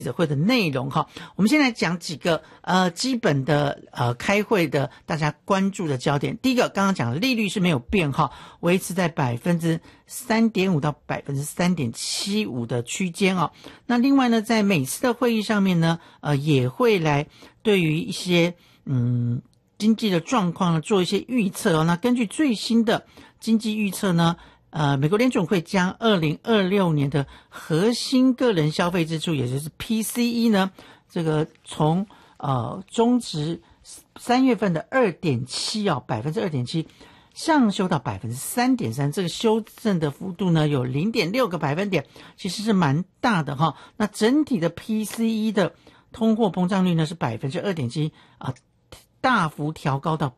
记者会的内容哈，我们先来讲几个基本的开会的大家关注的焦点。第一个，刚刚讲的利率是没有变哈，维持在 3.5% 到 3.75% 的区间哦。那另外呢，在每次的会议上面呢，也会来对于一些经济的状况呢做一些预测哦。那根据最新的经济预测呢，美国联准会将2026年的核心个人消费支出，也就是 PCE 呢，这个从中值3月份的 2.7% 哦 2.7%上修到 3.3%， 这个修正的幅度呢有 0.6个百分点，其实是蛮大的哈。那整体的 PCE 的通货膨胀率呢是 2.7%， 大幅调高到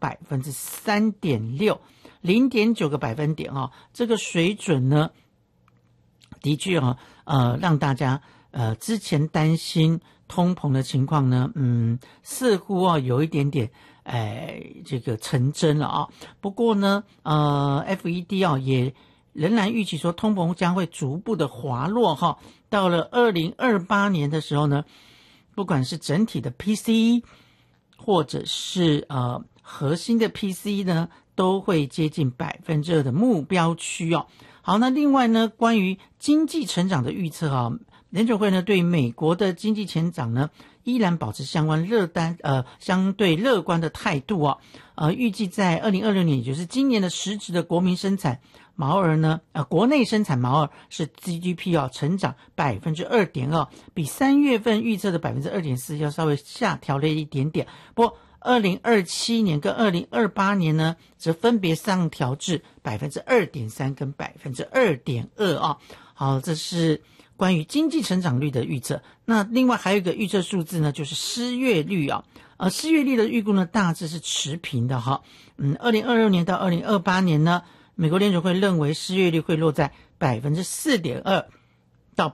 3.6%。0.9个百分点哦，这个水准呢，的确让大家之前担心通膨的情况呢，似乎有一点点这个成真了啊。不过呢，FED 也仍然预期说通膨将会逐步的滑落哈。到了2028年的时候呢，不管是整体的 PCE 或者是核心的 PCE 呢，都会接近 2% 的目标区哦。好，那另外呢，关于经济成长的预测联准会呢对美国的经济成长呢依然保持相对乐观的态度哦。预计在2026年，也就是今年的实质的国民生产毛额呢，国内生产毛额是 GDP 成长 2.2%， 比3月份预测的 2.4% 要稍微下调了一点点。不过2027年跟2028年呢，则分别上调至 2.3% 跟 2.2% 啊。好，这是关于经济成长率的预测。那另外还有一个预测数字呢，就是失业率啊。失业率的预估呢，大致是持平的哈。2026年到2028年呢，美国联准会认为失业率会落在 4.2% 到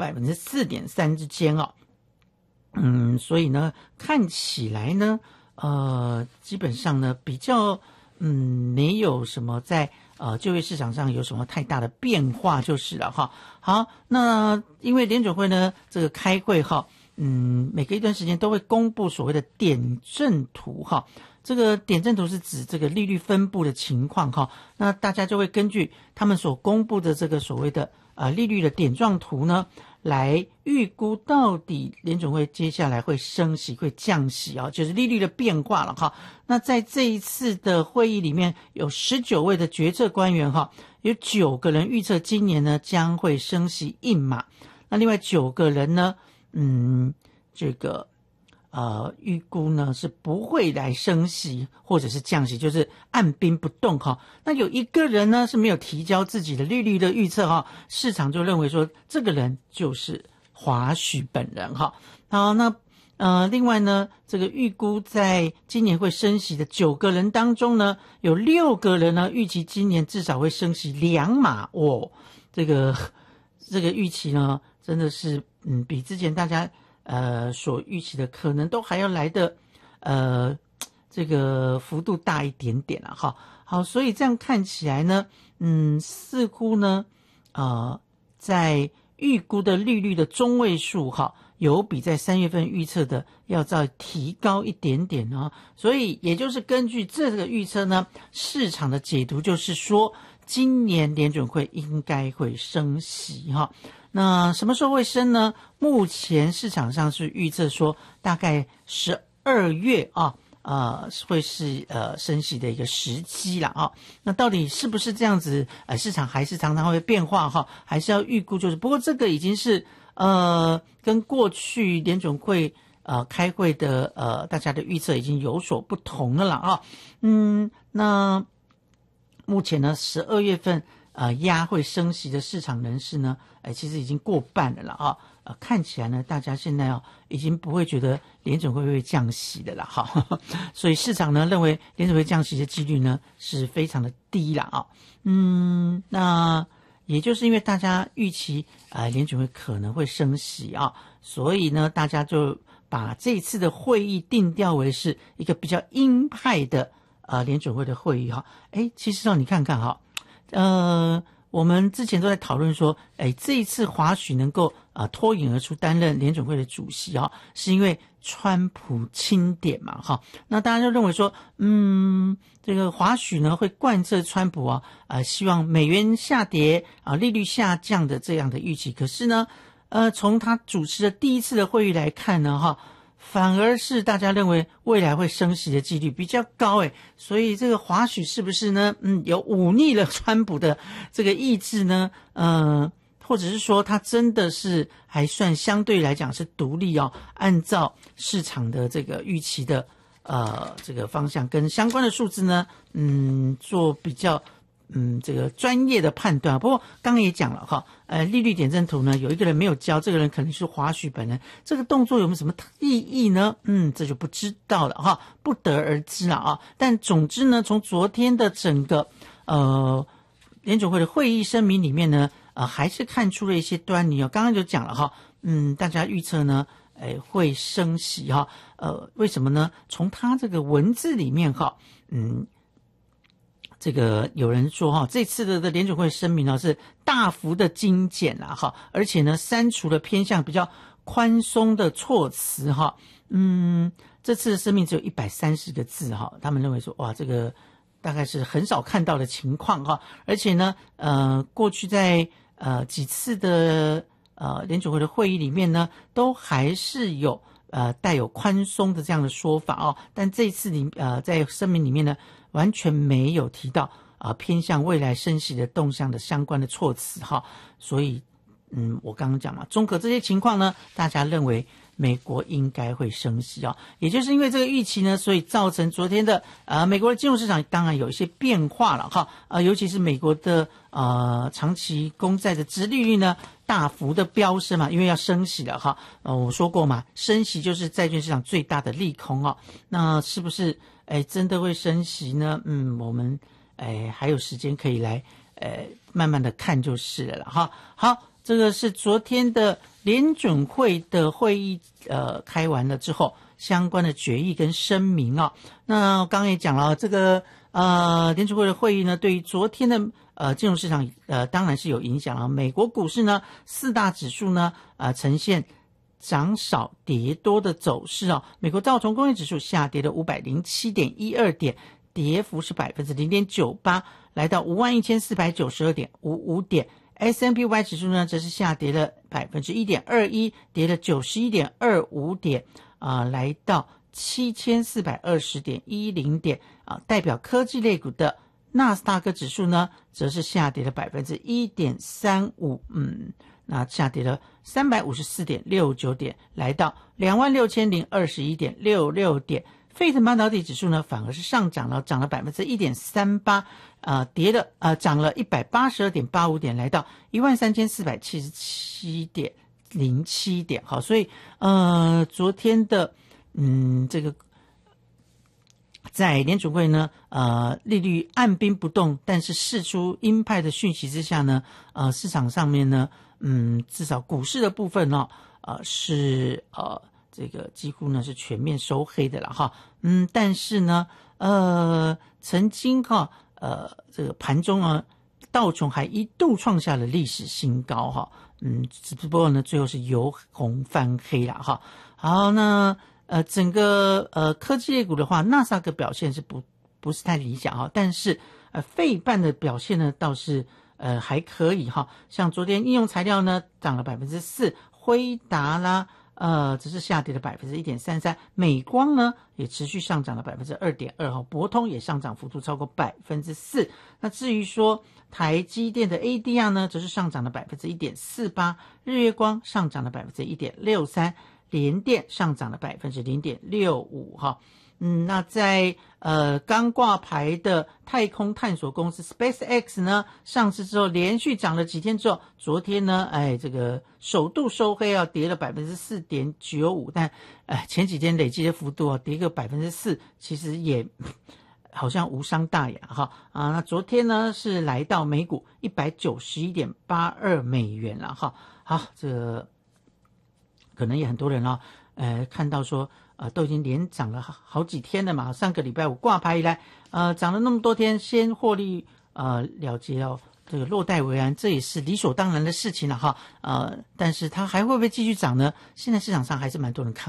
4.3% 之间哦。所以呢，看起来呢，基本上呢比较没有什么在就业市场上有什么太大的变化就是了哈。好，那因为联准会呢这个开会哈，每隔一段时间都会公布所谓的点阵图哈。这个点阵图是指这个利率分布的情况哈。那大家就会根据他们所公布的这个所谓的利率的点状图呢，来预估到底联准会接下来会升息会降息就是利率的变化了哈。那在这一次的会议里面，有19位的决策官员哈，有9个人预测今年呢将会升息1码，那另外9个人呢，这个预估呢是不会来升息或者是降息，就是按兵不动哈。那有一个人呢是没有提交自己的利率的预测哈，市场就认为说这个人就是华许本人哈。好，那另外呢，这个预估在今年会升息的9个人当中呢，有6个人呢预期今年至少会升息2码哦。这个预期呢真的是比之前大家所预期的可能都还要来的这个幅度大一点点了哈。好，所以这样看起来呢，似乎呢在预估的利率的中位数哈，有比在3月份预测的要再提高一点点哦。所以也就是根据这个预测呢，市场的解读就是说今年联准会应该会升息哈。那什么时候会升呢？目前市场上是预测说大概12月会是升息的一个时机啦啊。那到底是不是这样子？市场还是常常会变化哈，还是要预估就是。不过这个已经是跟过去联准会开会的大家的预测已经有所不同了啦啊。那目前呢12月份压会升息的市场人士呢，其实已经过半了啦啊。看起来呢，大家现在已经不会觉得联准会会降息的啦哈。所以市场呢认为联准会降息的几率呢是非常的低啦啊。那也就是因为大家预期联准会可能会升息啊，所以呢大家就把这一次的会议定调为是一个比较鹰派的联准会的会议哈。其实你看看哈。我们之前都在讨论说，这一次华许能够脱颖而出担任联准会的主席是因为川普钦点嘛那大家就认为说这个华许呢会贯彻川普希望美元下跌利率下降的这样的预期。可是呢从他主持的第一次的会议来看呢反而是大家认为未来会升息的几率比较高所以这个华许是不是呢有忤逆了川普的这个意志呢或者是说他真的是还算相对来讲是独立按照市场的这个预期的这个方向跟相关的数字呢做比较这个专业的判断。不过刚刚也讲了利率点阵图呢有一个人没有教，这个人可能是华许本人，这个动作有没有什么意义呢这就不知道了不得而知了但总之呢从昨天的整个联准会的会议声明里面呢还是看出了一些端倪刚刚就讲了大家预测呢会升息为什么呢？从他这个文字里面这个有人说这次的联准会声明是大幅的精简了而且呢删除了偏向比较宽松的措辞这次的声明只有130个字他们认为说哇这个大概是很少看到的情况而且呢过去在几次的联准会的会议里面呢都还是有带有宽松的这样的说法但这次在声明里面呢完全没有提到偏向未来升息的动向的相关的措辞所以我刚刚讲嘛，综合这些情况呢，大家认为美国应该会升息也就是因为这个预期呢，所以造成昨天的美国的金融市场当然有一些变化了尤其是美国的长期公债的殖利率呢大幅的飙升嘛，因为要升息了我说过嘛，升息就是债券市场最大的利空那是不是真的会升息呢我们还有时间可以来慢慢的看就是了好，这个是昨天的联准会的会议开完了之后相关的决议跟声明那刚刚也讲了这个联准会的会议呢对于昨天的金融市场当然是有影响美国股市呢4大指数呢呈现涨少跌多的走势美国道琼工业指数下跌了507.12点，跌幅是 0.98%， 来到51,492.55点。S&P500 指数呢则是下跌了 1.21%， 跌了 91.25 点来到 7,420.10 点代表科技类股的纳斯达克指数呢则是下跌了 1.35%， 那下跌了 354.69 点，来到 26,021.66 点。费城半导体指数呢反而是上涨了，涨了 1.38%， 涨了 182.85 点，来到 13,477.07 点。好，所以昨天的这个在联准会呢利率按兵不动，但是释出鹰派的讯息之下呢市场上面呢至少股市的部分是这个几乎呢是全面收黑的了但是呢曾经这个盘中道琼还一度创下了历史新高只不过呢最后是由红翻黑了好，那整个科技类股的话，纳斯达克表现是不是太理想但是费半的表现呢倒是还可以像昨天应用材料呢涨了 4%， 辉达啦只是下跌了 1.33%， 美光呢也持续上涨了 2.2%， 博通也上涨幅度超过 4%。 那至于说台积电的 ADR 呢则是上涨了 1.48%， 日月光上涨了 1.63%， 联电上涨了 0.65%。那在刚挂牌的太空探索公司 SpaceX 呢上市之后连续涨了几天之后，昨天呢这个首度收黑跌了 4.95%， 但前几天累积的幅度跌个 4%， 其实也好像无伤大雅那昨天呢是来到每股 191.82 美元了好，这个可能也很多人看到说都已经连涨了好几天了嘛，上个礼拜五挂牌以来涨了那么多天，先获利了结这个落袋为安，这也是理所当然的事情了哈。但是它还会不会继续涨呢？现在市场上还是蛮多人看